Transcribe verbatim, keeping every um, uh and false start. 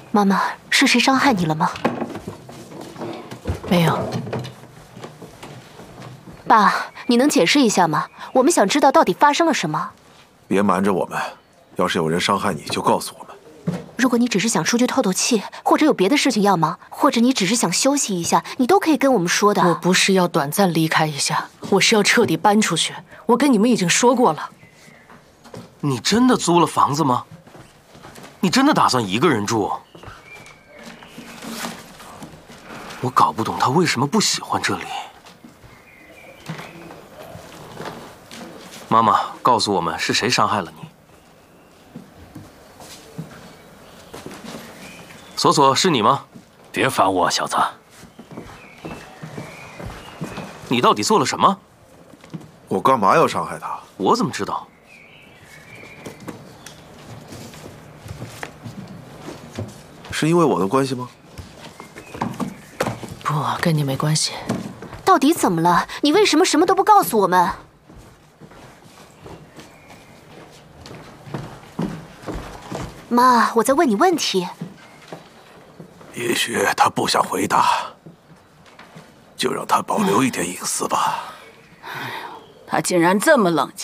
妈妈，是谁伤害你了吗？ 没有。 爸，你能解释一下吗？我们想知道到底发生了什么。 别瞒着我们，要是有人伤害你，就告诉我们。 如果你只是想出去透透气，或者有别的事情要忙，或者你只是想休息一下，你都可以跟我们说的。 我不是要短暂离开一下，我是要彻底搬出去。我跟你们已经说过了。 你真的租了房子吗？你真的打算一个人住？我搞不懂他为什么不喜欢这里。妈妈，告诉我们是谁伤害了你？索索，是你吗？ 别烦我，小子！ 你到底做了什么？ 我干嘛要伤害他？ 我怎么知道？ 是因为我的关系吗？ 不，跟你没关系。 到底怎么了？你为什么什么都不告诉我们？妈，我在问你问题。 也许他不想回答，就让他保留一点隐私吧。 他竟然这么冷静。